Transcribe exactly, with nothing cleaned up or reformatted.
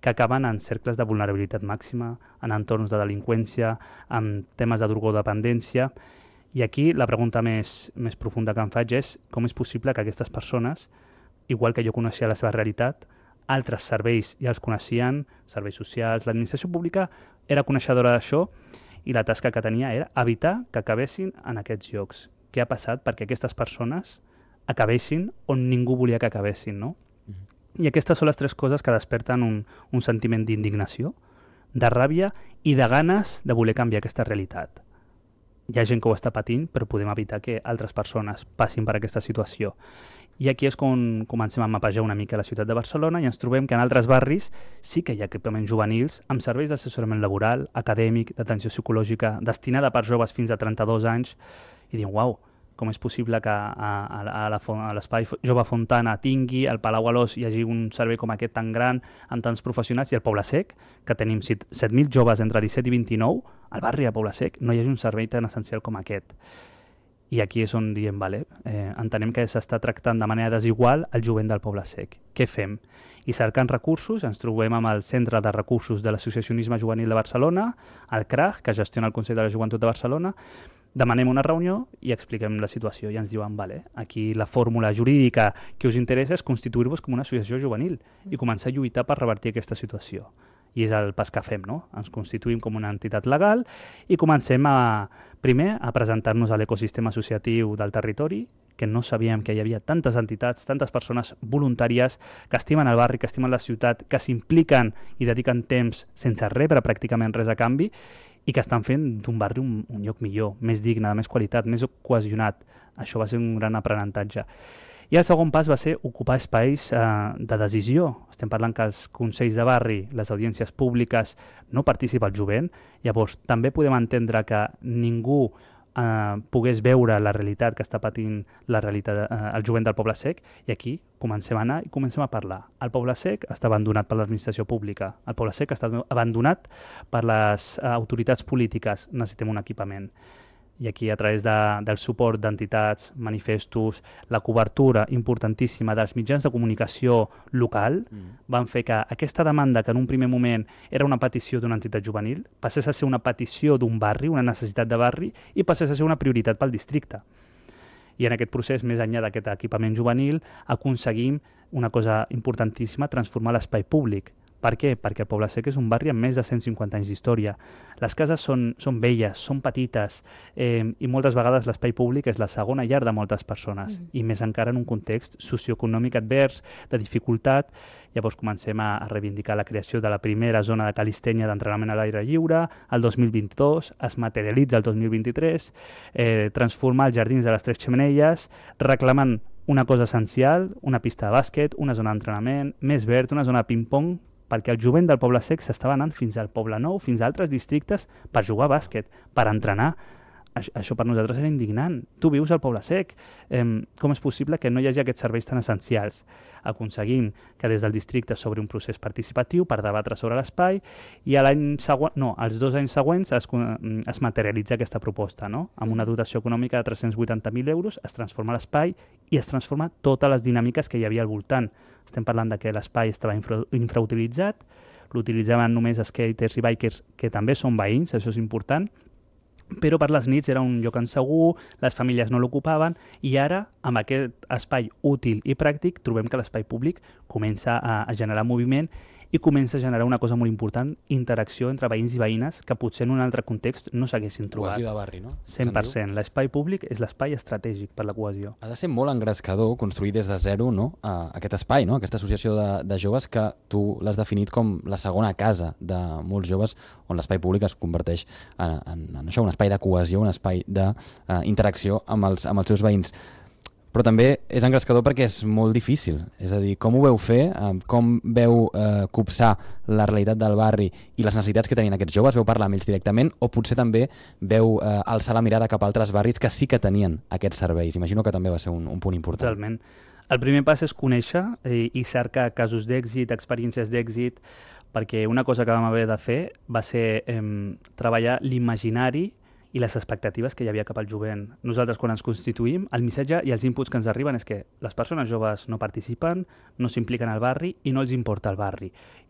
que acaben en cercles de vulnerabilitat màxima, en entorns de delinqüència, en temes de drogodependència. I aquí la pregunta més, més profunda que em faig és com és possible que aquestes persones, igual que jo coneixia la seva realitat, altres serveis ja els coneixien, serveis socials, l'administració pública era coneixedora d'això i la tasca que tenia era evitar que acabessin en aquests llocs. Què ha passat perquè aquestes persones acabessin on ningú volia que acabessin, no? I aquestes són les tres coses que desperten un, un sentiment d'indignació, de ràbia i de ganes de voler canviar aquesta realitat. Hi ha gent que ho està patint, però podem evitar que altres persones passin per aquesta situació. I aquí és quan comencem a mapejar una mica la ciutat de Barcelona i ens trobem que en altres barris sí que hi ha equipaments juvenils amb serveis d'assessorament laboral, acadèmic, d'atenció psicològica, destinada per joves fins a trenta-dos anys, i diuen, uau, com és possible que a, a, a l'Espai Jove Fontana tingui, al Palau Alòs hi hagi un servei com aquest tan gran, amb tants professionals, i al Poble Sec, que tenim set mil joves entre disset i vint-i-nou, al barri de Poble Sec no hi hagi un servei tan essencial com aquest. I aquí és on diem, vale, eh, entenem que s'està tractant de manera desigual el jovent del Poble Sec. Què fem? I cercant recursos, ens trobem amb el Centre de Recursos de l'Associacionisme Juvenil de Barcelona, el C R A G, que gestiona el Consell de la Joventut de Barcelona. Demanem una reunió i expliquem la situació i ens diuen, vale, aquí la fórmula jurídica que us interessa és constituir-vos com una associació juvenil i començar a lluitar per revertir aquesta situació. I és el pas que fem, no? Ens constituïm com una entitat legal i comencem a, primer, a presentar-nos a l'ecosistema associatiu del territori, que no sabíem que hi havia tantes entitats, tantes persones voluntàries que estimen el barri, que estimen la ciutat, que s'impliquen i dediquen temps sense rebre pràcticament res a canvi i que estan fent d'un barri un, un lloc millor, més digne, de més qualitat, més cohesionat. Això va ser un gran aprenentatge. I el segon pas va ser ocupar espais eh, de decisió. Estem parlant que els consells de barri, les audiències públiques, no participa el jovent. Llavors, també podem entendre que ningú eh, pogués veure la realitat que està patint la realitat, eh, el jovent del Poble Sec, i aquí comencem a anar i comencem a parlar. El Poble Sec està abandonat per l'administració pública. El Poble Sec està abandonat per les eh, autoritats polítiques. Necessitem un equipament. I aquí, a través de, del suport d'entitats, manifestos, la cobertura importantíssima dels mitjans de comunicació local, mm. van fer que aquesta demanda, que en un primer moment era una petició d'una entitat juvenil, passés a ser una petició d'un barri, una necessitat de barri, i passés a ser una prioritat pel districte. I en aquest procés, més enllà d'aquest equipament juvenil, aconseguim una cosa importantíssima, transformar l'espai públic. Per què? Perquè el Poble Sec és un barri amb més de cent cinquanta anys d'història. Les cases són, són velles, són petites, eh, i moltes vegades l'espai públic és la segona llar de moltes persones, mm. i més encara en un context socioeconòmic advers, de dificultat. Llavors comencem a, a reivindicar la creació de la primera zona de calistènia d'entrenament a l'aire lliure, el dos mil vint-i-dos, es materialitza el dos mil vint-i-tres, eh, transformar els jardins de les Tres Xemeneies, reclamant una cosa essencial, una pista de bàsquet, una zona d'entrenament, més verd, una zona de ping-pong, perquè el jovent del Poble Sec s'estava anant fins al Poble Nou, fins a altres districtes, per jugar a bàsquet, per entrenar. Això per nosaltres era indignant. Tu vius al Poble Sec. Eh, com és possible que no hi hagi aquests serveis tan essencials? Aconseguim que des del districte s'obri un procés participatiu per debatre sobre l'espai i a l'any següent, no, als dos anys següents es, es materialitza aquesta proposta, no? Amb una dotació econòmica de tres-cents vuitanta mil euros es transforma l'espai i es transforma totes les dinàmiques que hi havia al voltant. Estem parlant de que l'espai estava infra, infrautilitzat, l'utilitzaven només skaters i bikers que també són veïns, això és important, però per les nits era un lloc insegur, les famílies no l'ocupaven, i ara, amb aquest espai útil i pràctic, trobem que l'espai públic comença a, a generar moviment i comença a generar una cosa molt important, interacció entre veïns i veïnes que potser en un altre context no s'haguessin trobat. Cohesió de barri, no? cent per cent. L'espai públic és l'espai estratègic per la cohesió. Ha de ser molt engrescador construir des de zero, no? uh, aquest espai, no? Aquesta associació de, de joves que tu l'has definit com la segona casa de molts joves, on l'espai públic es converteix en, en, en això, un espai de cohesió, un espai d'interacció uh, amb, els, amb els seus veïns. Però també és engrescador perquè és molt difícil. És a dir, com ho veu fer? Com veu eh, copsar la realitat del barri i les necessitats que tenien aquests joves? Veu parlar amb ells directament o potser també veu eh, alçar la mirada cap a altres barris que sí que tenien aquests serveis? Imagino que també va ser un, un punt important. Totalment. El primer pas és conèixer i, i cercar casos d'èxit, experiències d'èxit, perquè una cosa que vam haver de fer va ser eh, treballar l'imaginari i les expectatives que hi havia cap al jovent. Nosaltres, quan ens constituïm, el missatge i els inputs que ens arriben és que les persones joves no participen, no s'impliquen al barri i no els importa el barri.